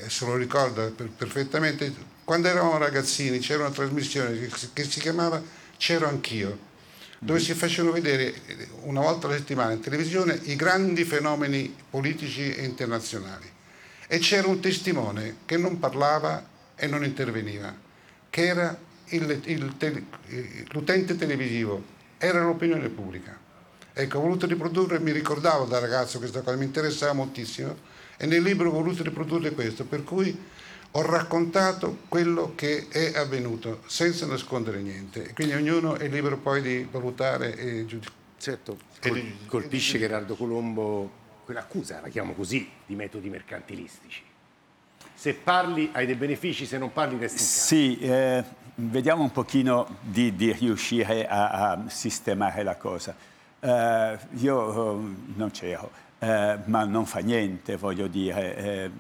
se lo ricorda perfettamente, quando eravamo ragazzini c'era una trasmissione che si chiamava C'ero anch'io, dove si facevano vedere una volta alla settimana in televisione i grandi fenomeni politici e internazionali. E c'era un testimone che non parlava e non interveniva, che era l'utente televisivo, era l'opinione pubblica. Ecco, ho voluto riprodurre, mi ricordavo da ragazzo questa cosa, mi interessava moltissimo e nel libro ho voluto riprodurre questo, per cui ho raccontato quello che è avvenuto senza nascondere niente, quindi ognuno è libero poi di valutare e giudicare. Certo, colpisce Gerardo Colombo quell'accusa, la chiamo così, di metodi mercantilistici. Se parli hai dei benefici, se non parli resti in casa. Sì, vediamo un pochino di riuscire a sistemare la cosa. Io non c'ero, ma non fa niente, voglio dire.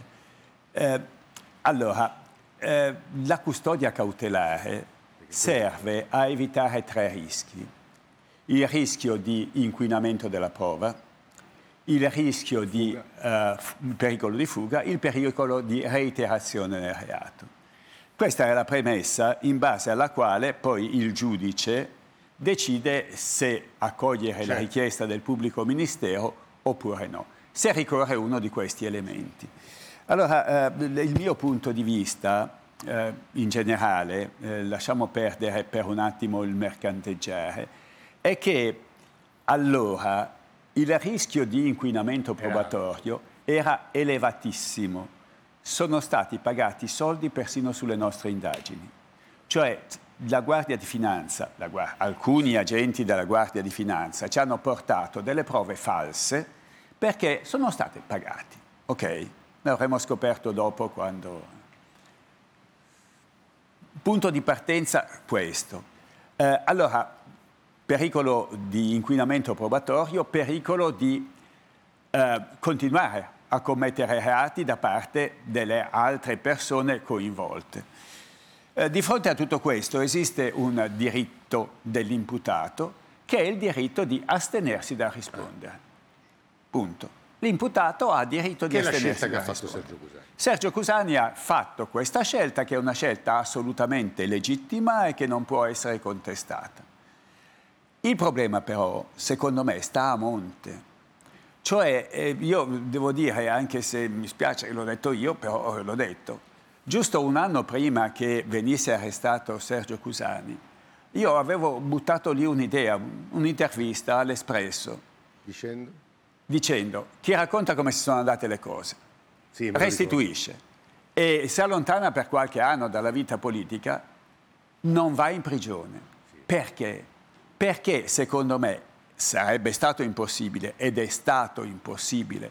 Allora, la custodia cautelare serve a evitare 3 rischi. Il rischio di inquinamento della prova, il rischio di pericolo di fuga, il pericolo di reiterazione del reato. Questa è la premessa in base alla quale poi il giudice decide se accogliere la richiesta del pubblico ministero oppure no, se ricorre uno di questi elementi. Allora, il mio punto di vista, in generale, lasciamo perdere per un attimo il mercanteggiare, è che allora il rischio di inquinamento probatorio era elevatissimo. Sono stati pagati soldi persino sulle nostre indagini. Cioè la Guardia di Finanza, alcuni agenti della Guardia di Finanza ci hanno portato delle prove false perché sono state pagati. Ok? L'avremmo scoperto dopo quando... Punto di partenza questo. Allora, pericolo di inquinamento probatorio, pericolo di continuare a commettere reati da parte delle altre persone coinvolte. Di fronte a tutto questo esiste un diritto dell'imputato che è il diritto di astenersi dal rispondere. Punto. L'imputato ha diritto di astenersi dal rispondere. Che è la scelta che ha fatto Sergio Cusani. Sergio Cusani ha fatto questa scelta, che è una scelta assolutamente legittima e che non può essere contestata. Il problema però, secondo me, sta a monte. Cioè, io devo dire, anche se mi spiace che l'ho detto io, però l'ho detto, giusto un anno prima che venisse arrestato Sergio Cusani, io avevo buttato lì un'idea, un'intervista all'Espresso. Dicendo, chi racconta come si sono andate le cose, restituisce e si allontana per qualche anno dalla vita politica, non va in prigione. Perché? Perché secondo me sarebbe stato impossibile ed è stato impossibile